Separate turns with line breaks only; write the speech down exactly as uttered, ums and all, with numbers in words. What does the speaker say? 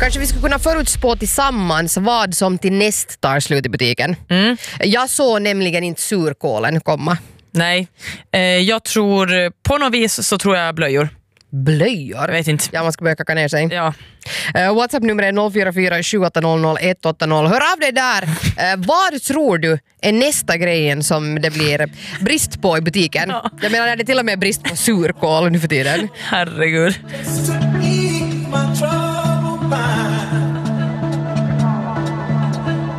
Kanske vi skulle kunna förutspå tillsammans vad som till näst tar slut i butiken.
Mm.
Jag såg nämligen inte surkålen komma.
Nej, eh, jag tror på något vis så tror jag blöjor.
Blöjor?
Jag vet inte.
Ja, man ska börja kacka ner sig.
Ja.
Uh, WhatsApp-nummer är noll fyra fyra sju åtta noll noll ett åtta noll. Hör av dig där. Uh, vad tror du är nästa grejen som det blir brist på i butiken?
Ja.
Jag menar, det är till och med brist på surkål nu för tiden.
Herregud.